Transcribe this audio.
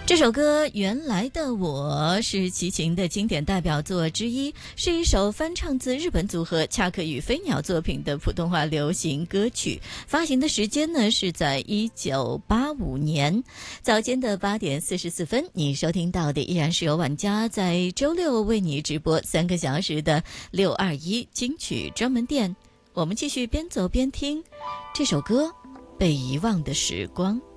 这首歌《原来的我》是齐秦的经典代表作之一，是一首翻唱自日本组合恰克与飞鸟作品的普通话流行歌曲。发行的时间呢是在1985年。早间的8点44分，你收听到的依然是由晚家在周六为你直播3个小时的621金曲专门店。我们继续边走边听这首歌《被遗忘的时光》。